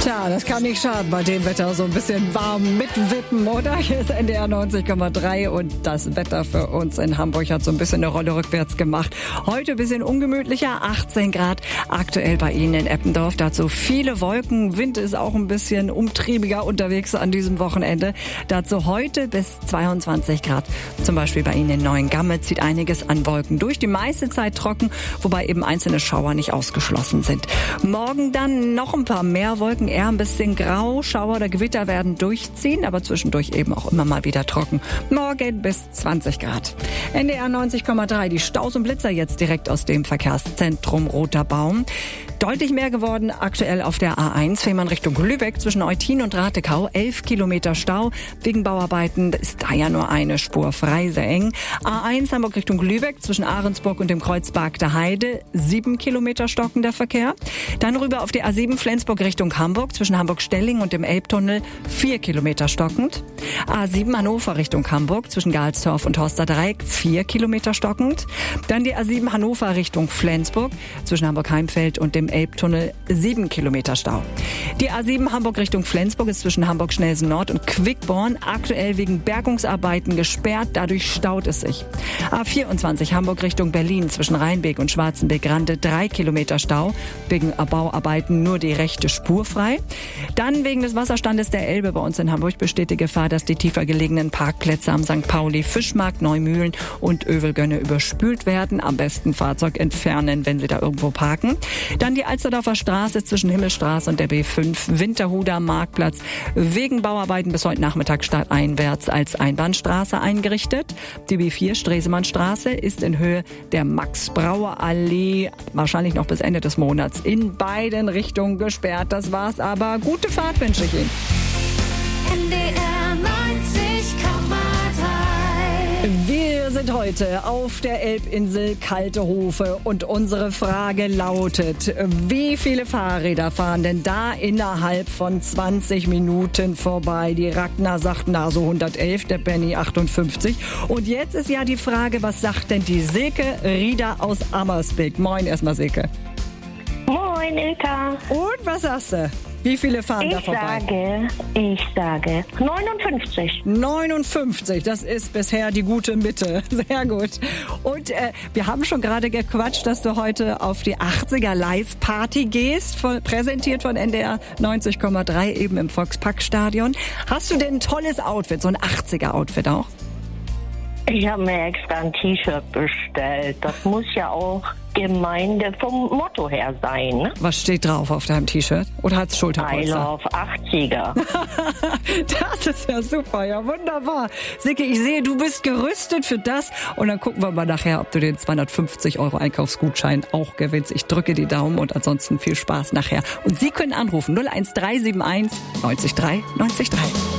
Tja, das kann nicht schaden, bei dem Wetter so ein bisschen warm mitwippen, oder? Hier ist NDR 90,3 und das Wetter für uns in Hamburg hat so ein bisschen eine Rolle rückwärts gemacht. Heute ein bisschen ungemütlicher, 18 Grad aktuell bei Ihnen in Eppendorf. Dazu viele Wolken, Wind ist auch ein bisschen umtriebiger unterwegs an diesem Wochenende. Dazu heute bis 22 Grad. Zum Beispiel bei Ihnen in Neuengamme zieht einiges an Wolken durch. Die meiste Zeit trocken, wobei eben einzelne Schauer nicht ausgeschlossen sind. Morgen dann noch ein paar mehr Wolken, eher ein bisschen grau. Schauer oder Gewitter werden durchziehen, aber zwischendurch eben auch immer mal wieder trocken. Morgen bis 20 Grad. NDR 90,3, die Staus und Blitzer jetzt direkt aus dem Verkehrszentrum Roter Baum. Deutlich mehr geworden aktuell auf der A1 Fehmarn Richtung Lübeck zwischen Eutin und Ratekau. 11 Kilometer Stau. Wegen Bauarbeiten ist da ja nur eine Spur frei, sehr eng. A1 Hamburg Richtung Lübeck zwischen Ahrensburg und dem Kreuz Bargter Heide. 7 Kilometer stockender Verkehr. Dann rüber auf die A7 Flensburg Richtung Hamburg zwischen Hamburg-Stelling und dem Elbtunnel. 4 Kilometer stockend. A7 Hannover Richtung Hamburg zwischen Galsdorf und Horsterdreieck. 4 Kilometer stockend. Dann die A7 Hannover Richtung Flensburg zwischen Hamburg-Heimfeld und dem Elbtunnel. 7 Kilometer Stau. Die A7 Hamburg Richtung Flensburg ist zwischen Hamburg-Schnelsen Nord und Quickborn aktuell wegen Bergungsarbeiten gesperrt. Dadurch staut es sich. A24 Hamburg Richtung Berlin zwischen Rheinbeek und Schwarzenbeek-Rande. 3 Kilometer Stau. Wegen Bauarbeiten nur die rechte Spur frei. Dann wegen des Wasserstandes der Elbe bei uns in Hamburg besteht die Gefahr, dass die tiefer gelegenen Parkplätze am St. Pauli, Fischmarkt, Neumühlen und Övelgönne überspült werden. Am besten Fahrzeug entfernen, wenn Sie da irgendwo parken. Dann die Alsterdorfer Straße zwischen Himmelstraße und der B5, Winterhuder Marktplatz, wegen Bauarbeiten bis heute Nachmittag stadteinwärts als Einbahnstraße eingerichtet. Die B4 Stresemannstraße ist in Höhe der Max-Brauer-Allee wahrscheinlich noch bis Ende des Monats in beiden Richtungen gesperrt. Das war's aber. Gute Fahrt wünsche ich Ihnen. NDR 90,3. Wir sind heute auf der Elbinsel Kaltehofe und unsere Frage lautet, wie viele Fahrräder fahren denn da innerhalb von 20 Minuten vorbei? Die Ragnar sagt, na so 111, der Benny 58. Und jetzt ist ja die Frage, was sagt denn die Silke Rieder aus Ammersbeek? Moin erstmal, Silke. Moin, Ilka. Und was sagst du? Wie viele fahren da vorbei? Ich sage 59. 59, das ist bisher die gute Mitte. Sehr gut. Und wir haben schon gerade gequatscht, dass du heute auf die 80er Live-Party gehst, präsentiert von NDR 90,3 eben im Volksparkstadion. Hast du denn ein tolles Outfit, so ein 80er-Outfit auch? Ich habe mir extra ein T-Shirt bestellt. Das muss ja auch Gemeinde vom Motto her sein. Ne? Was steht drauf auf deinem T-Shirt? Oder hat's Schulterpolster? I love 80er. Das ist ja super, ja wunderbar. Silke, ich sehe, du bist gerüstet für das. Und dann gucken wir mal nachher, ob du den 250 € Einkaufsgutschein auch gewinnst. Ich drücke die Daumen und ansonsten viel Spaß nachher. Und Sie können anrufen 01371 93 3 93 3.